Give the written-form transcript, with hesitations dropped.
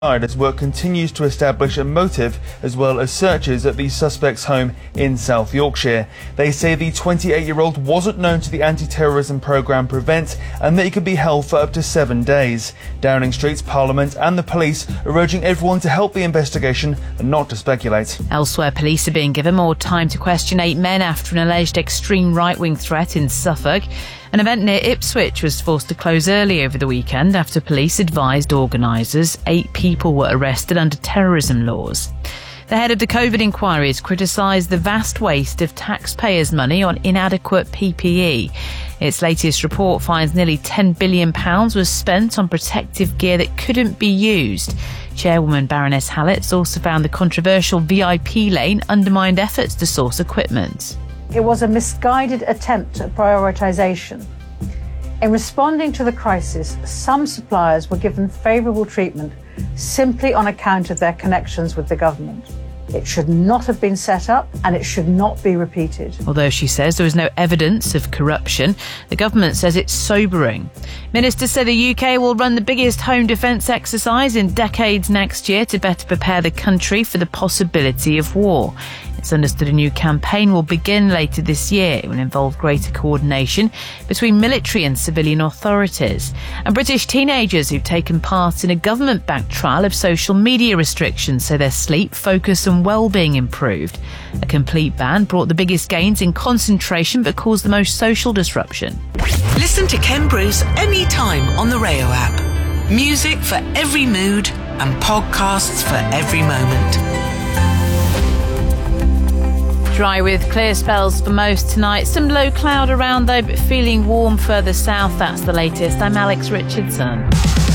As work continues to establish a motive as well as searches at the suspect's home in South Yorkshire. They say the 28-year-old wasn't known to the anti-terrorism programme Prevent and that he could be held for up to 7 days. Downing Street's Parliament and the police are urging everyone to help the investigation and not to speculate. Elsewhere, police are being given more time to question 8 men after an alleged extreme right-wing threat in Suffolk. An event near Ipswich was forced to close early over the weekend after police advised organisers 8 people were arrested under terrorism laws. The head of the COVID inquiry has criticised the vast waste of taxpayers' money on inadequate PPE. Its latest report finds nearly £10 billion was spent on protective gear that couldn't be used. Chairwoman Baroness Hallett also found the controversial VIP lane undermined efforts to source equipment. It was a misguided attempt at prioritisation. In responding to the crisis, some suppliers were given favourable treatment simply on account of their connections with the government. It should not have been set up and it should not be repeated. Although she says there was no evidence of corruption, the government says it's sobering. Ministers say the UK will run the biggest home defence exercise in decades next year to better prepare the country for the possibility of war. It's understood a new campaign will begin later this year. It will involve greater coordination between military and civilian authorities. And British teenagers who've taken part in a government-backed trial of social media restrictions say their sleep, focus and well-being improved. A complete ban brought the biggest gains in concentration but caused the most social disruption. Listen to Ken Bruce anytime on the Rayo app. Music for every mood and podcasts for every moment. Dry with clear spells for most tonight. Some low cloud around though, but feeling warm further south. That's the latest. I'm Alex Richardson.